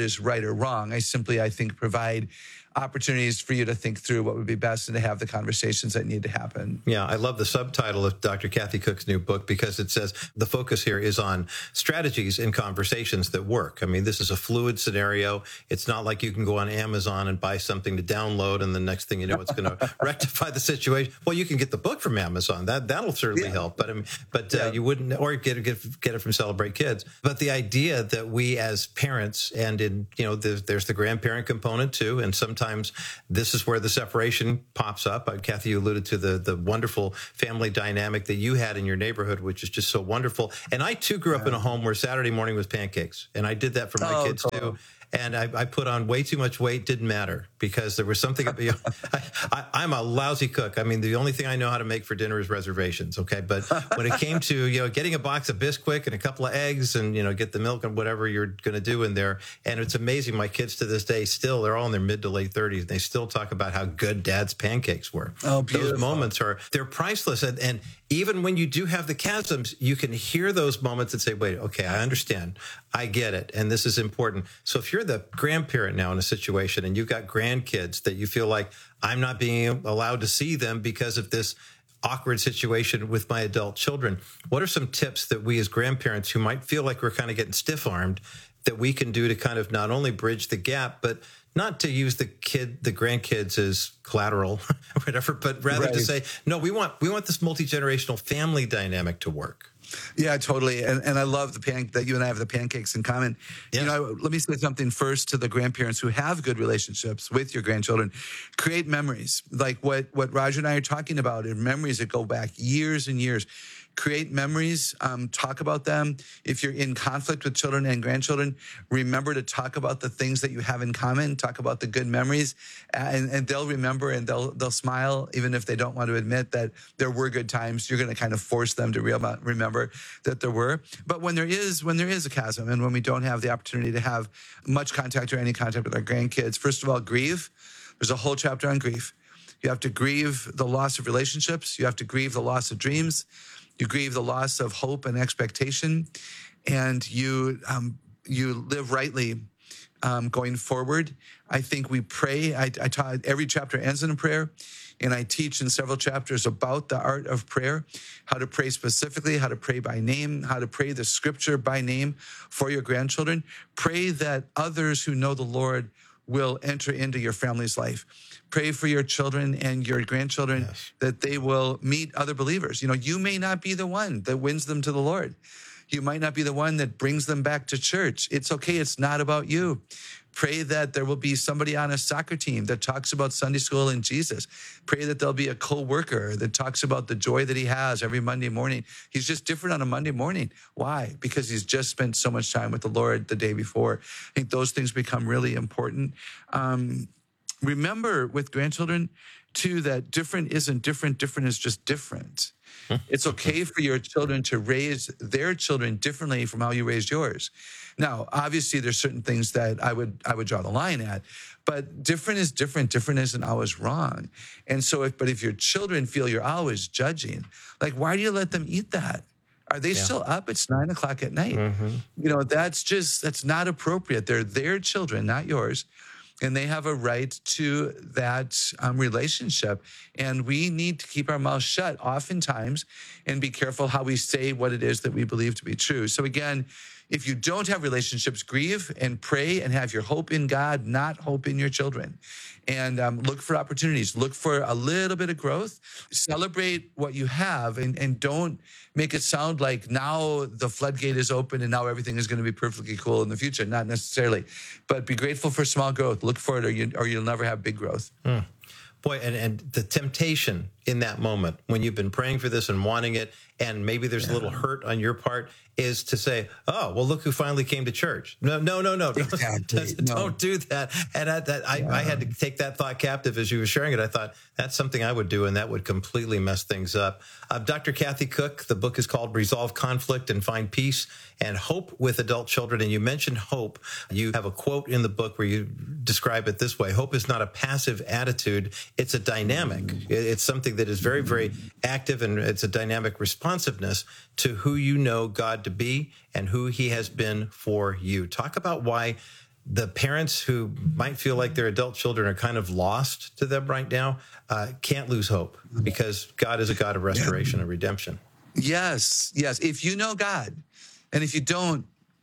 or wrong. I simply, I think, provide opportunities for you to think through what would be best and to have the conversations that need to happen. Yeah, I love the subtitle of Doctor Kathy Cook's new book because it says the focus here is on strategies in conversations that work. I mean, this is a fluid scenario. It's not like you can go on Amazon and buy something to download and the next thing you know, it's going to rectify the situation. Well, you can get the book from Amazon. That, that'll certainly yeah. help. But I mean, but yeah. uh, you wouldn't, or get it, get, get it from Celebrate Kids. But the idea that we as parents and in, you know, there's, there's the grandparent component too. And sometimes Sometimes this is where the separation pops up. Uh, Kathy, you alluded to the the wonderful family dynamic that you had in your neighborhood, which is just so wonderful. And I, too, grew up yeah. in a home where Saturday morning was pancakes. And I did that for my oh, kids, cool. too. And I, I put on way too much weight. Didn't matter because there was something. You know, I, I, I'm a lousy cook. I mean, the only thing I know how to make for dinner is reservations. Okay, but when it came to you know getting a box of Bisquick and a couple of eggs and you know get the milk and whatever you're going to do in there, and it's amazing. My kids to this day still they're all in their mid to late thirties. And they still talk about how good Dad's pancakes were. Oh, beautiful. Those moments are they're priceless. And, and even when you do have the chasms, you can hear those moments and say, "Wait, okay, I understand, I get it, and this is important." So if you're the grandparent now in a situation and you've got grandkids that you feel like I'm not being allowed to see them because of this awkward situation with my adult children, what are some tips that we as grandparents who might feel like we're kind of getting stiff-armed that we can do to kind of not only bridge the gap, but not to use the kid, the grandkids as collateral or whatever, but rather right. to say, no, we want, we want this multi-generational family dynamic to work. Yeah, totally. And and I love the pan that you and I have the pancakes in common. Yes. You know, let me say something first to the grandparents who have good relationships with your grandchildren. Create memories like what, what Roger and I are talking about, and memories that go back years and years. Create memories, um, talk about them. If you're in conflict with children and grandchildren, remember to talk about the things that you have in common. Talk about the good memories, and, and they'll remember and they'll they'll smile, even if they don't want to admit that there were good times. You're going to kind of force them to real, remember that there were. But when there is when there is a chasm, and when we don't have the opportunity to have much contact or any contact with our grandkids, first of all, grieve. There's a whole chapter on grief. You have to grieve the loss of relationships. You have to grieve the loss of dreams. You grieve the loss of hope and expectation, and you um, you live rightly um, going forward. I think we pray. I, I taught every chapter ends in a prayer, and I teach in several chapters about the art of prayer, how to pray specifically, how to pray by name, how to pray the scripture by name for your grandchildren. Pray that others who know the Lord will enter into your family's life. Pray for your children and your grandchildren yes. that they will meet other believers. You know, you may not be the one that wins them to the Lord. You might not be the one that brings them back to church. It's okay. It's not about you. Pray that there will be somebody on a soccer team that talks about Sunday school and Jesus. Pray that there'll be a co-worker that talks about the joy that he has every Monday morning. He's just different on a Monday morning. Why? Because he's just spent so much time with the Lord the day before. I think those things become really important. Um, remember with grandchildren, too, that different isn't different. Different is just different. It's okay for your children to raise their children differently from how you raised yours. Now, obviously, there's certain things that I would I would draw the line at, but different is different. Different isn't always wrong. And so, if but if your children feel you're always judging, like, why do you let them eat that? Are they yeah. still up? It's nine o'clock at night. Mm-hmm. You know, that's just that's not appropriate. They're their children, not yours. And they have a right to that um, relationship. And we need to keep our mouths shut oftentimes and be careful how we say what it is that we believe to be true. So again, if you don't have relationships, grieve and pray and have your hope in God, not hope in your children. And um, look for opportunities. Look for a little bit of growth. Celebrate what you have, and, and don't make it sound like now the floodgate is open and now everything is going to be perfectly cool in the future. Not necessarily. But be grateful for small growth. Look for it, or, you, or you'll never have big growth. Mm. Boy, and, and the temptation in that moment when you've been praying for this and wanting it, and maybe there's yeah. a little hurt on your part, is to say, oh, well, look who finally came to church. No, no, no, no. Exactly. Don't no. do that. And I, that, I, yeah. I had to take that thought captive as you were sharing it. I thought that's something I would do, and that would completely mess things up. Uh, Doctor Kathy Cook, the book is called Resolve Conflict and Find Peace and Hope with Adult Children. And you mentioned hope. You have a quote in the book where you describe it this way: hope is not a passive attitude. It's a dynamic. It's something that is very, very active, and it's a dynamic responsiveness to who you know God to be and who he has been for you. Talk about why the parents who might feel like their adult children are kind of lost to them right now uh, can't lose hope, because God is a God of restoration and redemption. Yes, yes. If you know God, and if you don't,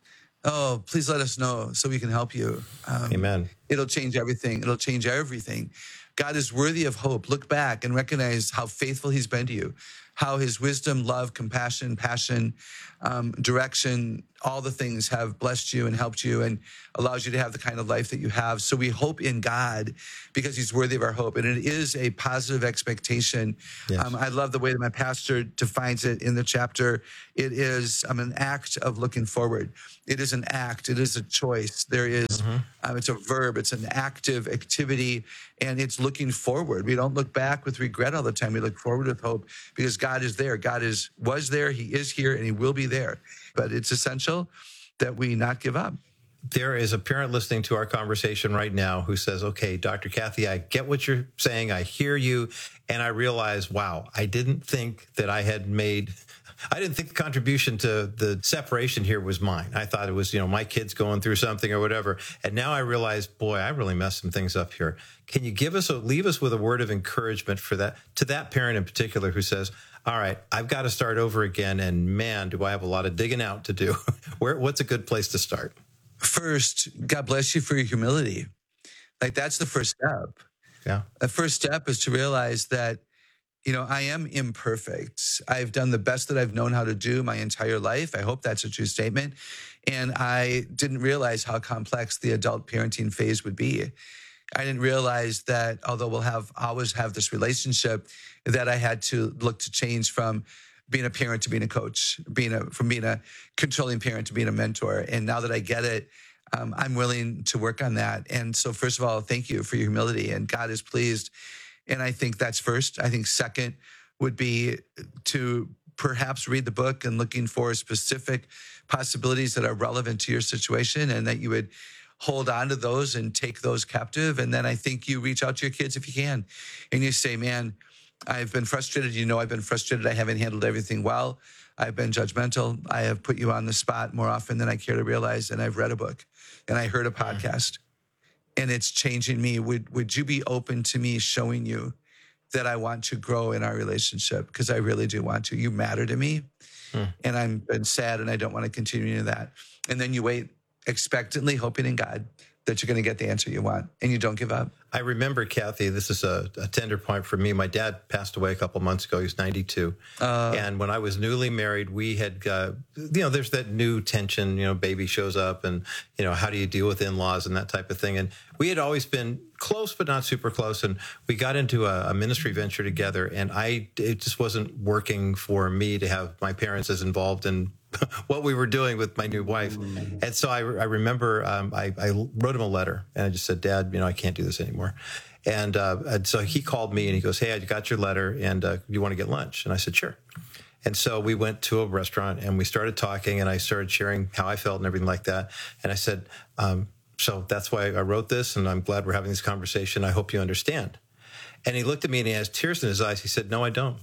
oh, please let us know so we can help you. Um, Amen. It'll change everything. It'll change everything. God is worthy of hope. Look back and recognize how faithful he's been to you, how his wisdom, love, compassion, passion, um, direction, all the things have blessed you and helped you and allows you to have the kind of life that you have. So we hope in God because he's worthy of our hope. And it is a positive expectation. Yes. Um, I love the way that my pastor defines it in the chapter. It is um, an act of looking forward. It is an act. It is a choice. There is, mm-hmm. um, it's a verb. It's an active activity, and it's looking forward. We don't look back with regret all the time. We look forward with hope because God is there. God is was there. He is here, and he will be there. But it's essential that we not give up. There is a parent listening to our conversation right now who says, okay, Doctor Kathy, I get what you're saying. I hear you. And I realize, wow, I didn't think that I had made, I didn't think the contribution to the separation here was mine. I thought it was, you know, my kids going through something or whatever. And now I realize, boy, I really messed some things up here. Can you give us a, leave us with a word of encouragement for that, to that parent in particular who says, all right, I've got to start over again. And man, do I have a lot of digging out to do. Where, what's a good place to start? First, God bless you for your humility. Like, that's the first step. Yeah. The first step is to realize that, you know, I am imperfect. I've done the best that I've known how to do my entire life. I hope that's a true statement. And I didn't realize how complex the adult parenting phase would be. I didn't realize that although we'll have always have this relationship, that I had to look to change from being a parent to being a coach, being a from being a controlling parent to being a mentor. And now that I get it, um, I'm willing to work on that. And so first of all, thank you for your humility, and God is pleased. And I think that's first. I think second would be to perhaps read the book and looking for specific possibilities that are relevant to your situation, and that you would hold on to those and take those captive. And then I think you reach out to your kids if you can, and you say, man, I've been frustrated. You know, I've been frustrated. I haven't handled everything well. I've been judgmental. I have put you on the spot more often than I care to realize. And I've read a book and I heard a podcast and it's changing me. Would, would you be open to me showing you that I want to grow in our relationship? Because I really do want to. You matter to me. Hmm. And I'm been sad and I don't want to continue that. And then you wait expectantly, hoping in God that you're going to get the answer you want, and you don't give up. I remember, Kathy, this is a, a tender point for me. My dad passed away a couple months ago. He was ninety-two. Uh, and when I was newly married, we had, uh, you know, there's that new tension, you know, baby shows up and, you know, how do you deal with in-laws and that type of thing. And we had always been close, but not super close. And we got into a, a ministry venture together, and I, it just wasn't working for me to have my parents as involved in what we were doing with my new wife. And so I, I remember um, I, I wrote him a letter, and I just said, Dad, you know, I can't do this anymore. And, uh, and so he called me and he goes, hey, I got your letter, and uh, you want to get lunch? And I said, sure. And so we went to a restaurant and we started talking, and I started sharing how I felt and everything like that. And I said, um, so that's why I wrote this, and I'm glad we're having this conversation. I hope you understand. And he looked at me and he has tears in his eyes. He said, no, I don't.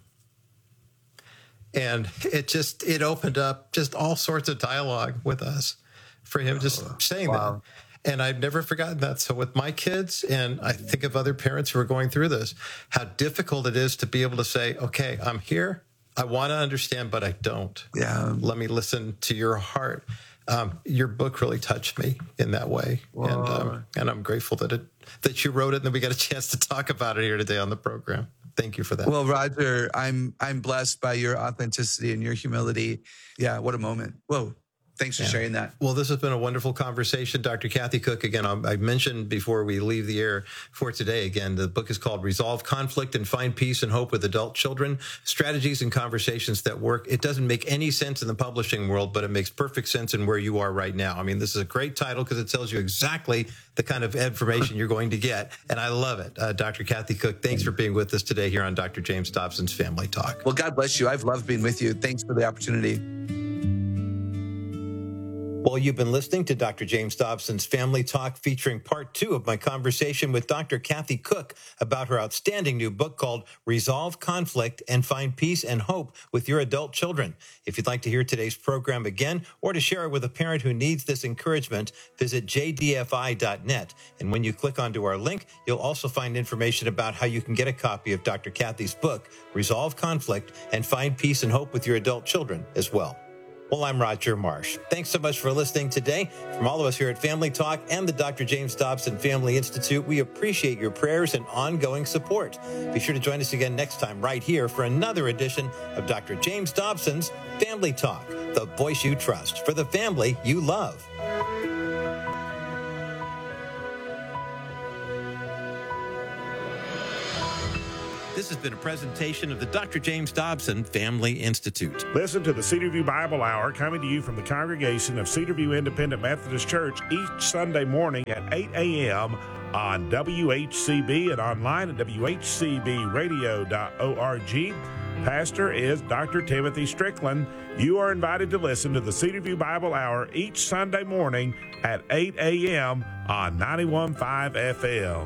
And it just, it opened up just all sorts of dialogue with us for him just oh, saying wow. that. And I've never forgotten that. So with my kids, and I think of other parents who are going through this, how difficult it is to be able to say, okay, I'm here. I want to understand, but I don't. Yeah. Let me listen to your heart. Um, your book really touched me in that way. Whoa. And um, and I'm grateful that it that you wrote it and that we got a chance to talk about it here today on the program. Thank you for that. Well, Roger, I'm I'm blessed by your authenticity and your humility. Yeah, what a moment. Whoa. Thanks for yeah. sharing that. Well, this has been a wonderful conversation. Doctor Kathy Cook, again, I mentioned before we leave the air for today, again, the book is called Resolve Conflict and Find Peace and Hope with Adult Children, Strategies and Conversations That Work. It doesn't make any sense in the publishing world, but it makes perfect sense in where you are right now. I mean, this is a great title because it tells you exactly the kind of information you're going to get, and I love it. Uh, Doctor Kathy Cook, thanks for being with us today here on Doctor James Dobson's Family Talk. Well, God bless you. I've loved being with you. Thanks for the opportunity. Well, you've been listening to Doctor James Dobson's Family Talk, featuring part two of my conversation with Doctor Kathy Cook about her outstanding new book called Resolve Conflict and Find Peace and Hope with Your Adult Children. If you'd like to hear today's program again or to share it with a parent who needs this encouragement, visit j d f i dot net. And when you click onto our link, you'll also find information about how you can get a copy of Doctor Kathy's book, Resolve Conflict and Find Peace and Hope with Your Adult Children as well. Well, I'm Roger Marsh. Thanks so much for listening today. From all of us here at Family Talk and the Doctor James Dobson Family Institute, we appreciate your prayers and ongoing support. Be sure to join us again next time right here for another edition of Doctor James Dobson's Family Talk, the voice you trust for the family you love. This has been a presentation of the Doctor James Dobson Family Institute. Listen to the Cedar View Bible Hour coming to you from the congregation of Cedar View Independent Methodist Church each Sunday morning at eight a.m. on W H C B and online at w h c b radio dot org. Pastor is Doctor Timothy Strickland. You are invited to listen to the Cedar View Bible Hour each Sunday morning at eight a.m. on ninety-one point five F M.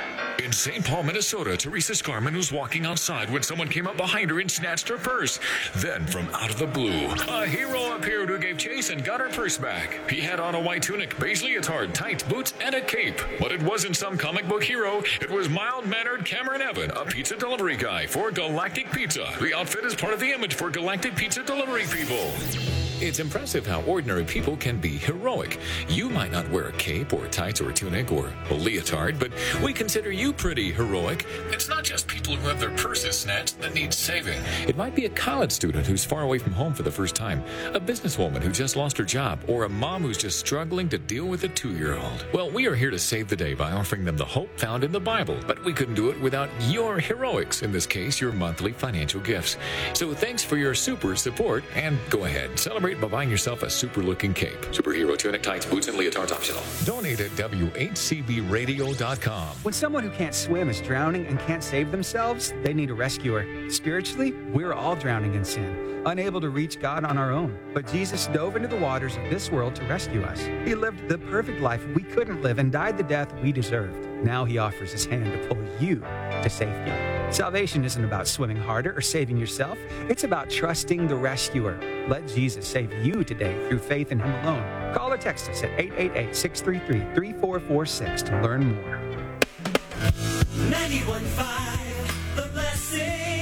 In Saint Paul, Minnesota, Teresa Scarman was walking outside when someone came up behind her and snatched her purse. Then, from out of the blue, a hero appeared who gave chase and got her purse back. He had on a white tunic, beige leotard, tights, boots, and a cape. But it wasn't some comic book hero. It was mild-mannered Cameron Evan, a pizza delivery guy for Galactic Pizza. The outfit is part of the image for Galactic Pizza delivery people. It's impressive how ordinary people can be heroic. You might not wear a cape or tights or a tunic or a leotard, but we consider you pretty heroic. It's not just people who have their purses snatched that need saving. It might be a college student who's far away from home for the first time, a businesswoman who just lost her job, or a mom who's just struggling to deal with a two-year-old. Well, we are here to save the day by offering them the hope found in the Bible, but we couldn't do it without your heroics, in this case, your monthly financial gifts. So thanks for your super support, and go ahead, celebrate by buying yourself a super-looking cape. Superhero tunic, tights, boots, and leotards optional. Donate at w h c b radio dot com. When someone who can't swim is drowning and can't save themselves, they need a rescuer. Spiritually, we're all drowning in sin, unable to reach God on our own. But Jesus dove into the waters of this world to rescue us. He lived the perfect life we couldn't live and died the death we deserved. Now he offers his hand to pull you to safety. Salvation isn't about swimming harder or saving yourself. It's about trusting the rescuer. Let Jesus save you today through faith in him alone. Call or text us at eight eight eight, six three three, three four four six to learn more. ninety-one point five, The Blessing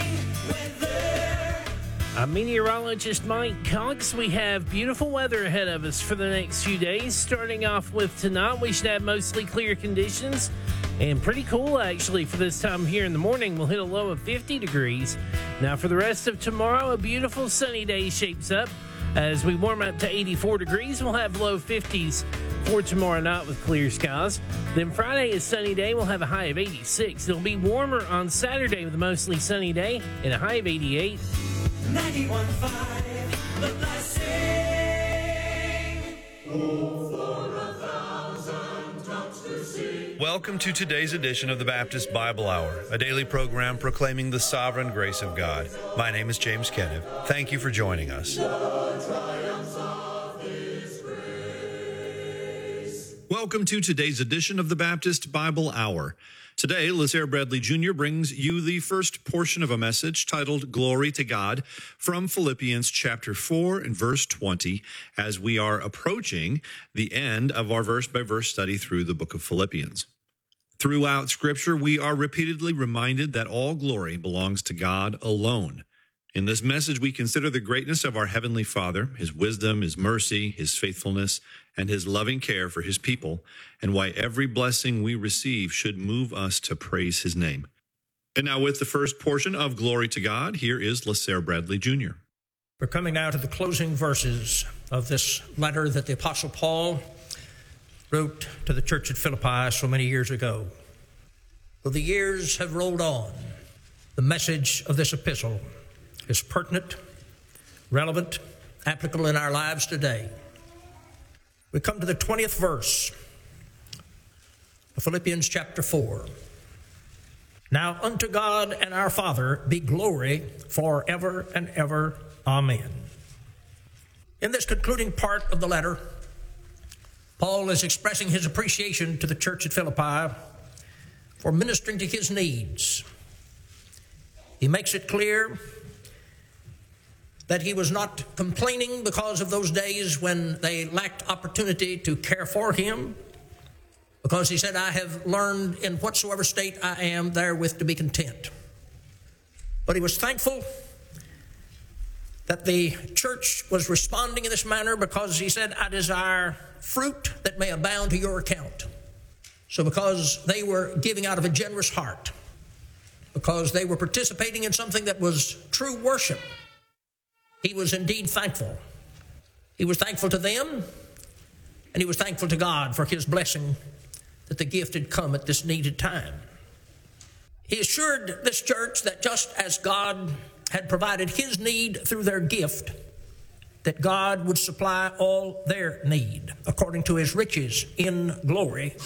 Weather. I'm meteorologist Mike Cox. We have beautiful weather ahead of us for the next few days. Starting off with tonight, we should have mostly clear conditions and pretty cool, actually, for this time here in the morning. We'll hit a low of fifty degrees. Now, for the rest of tomorrow, a beautiful sunny day shapes up. As we warm up to eighty-four degrees, we'll have low fifties for tomorrow night with clear skies. Then Friday is sunny day. We'll have a high of eighty-six. It'll be warmer on Saturday with a mostly sunny day and a high of eighty-eight. ninety-one point five, The Blessing. Oh, for a thousand tongues to sing. Welcome to today's edition of the Baptist Bible Hour, a daily program proclaiming the sovereign grace of God. My name is James Kenneth. Thank you for joining us. Welcome to today's edition of the Baptist Bible Hour. Today, LaSare Bradley Junior brings you the first portion of a message titled Glory to God from Philippians chapter four and verse twenty, as we are approaching the end of our verse-by-verse study through the book of Philippians. Throughout Scripture, we are repeatedly reminded that all glory belongs to God alone. In this message, we consider the greatness of our Heavenly Father, His wisdom, His mercy, His faithfulness, and His loving care for His people, and why every blessing we receive should move us to praise His name. And now with the first portion of Glory to God, here is LaSare Bradley Junior We're coming now to the closing verses of this letter that the Apostle Paul wrote to the church at Philippi so many years ago. Though the years have rolled on, the message of this epistle is pertinent, relevant, applicable in our lives today. We come to the twentieth verse of Philippians chapter four. Now unto God and our Father be glory forever and ever. Amen. In this concluding part of the letter, Paul is expressing his appreciation to the church at Philippi for ministering to his needs. He makes it clear that he was not complaining because of those days when they lacked opportunity to care for him, because he said, I have learned in whatsoever state I am therewith to be content. But he was thankful that the church was responding in this manner, because he said, I desire fruit that may abound to your account. So because they were giving out of a generous heart, because they were participating in something that was true worship, he was indeed thankful. He was thankful to them, and he was thankful to God for his blessing that the gift had come at this needed time. He assured this church that just as God had provided his need through their gift, that God would supply all their need according to his riches in glory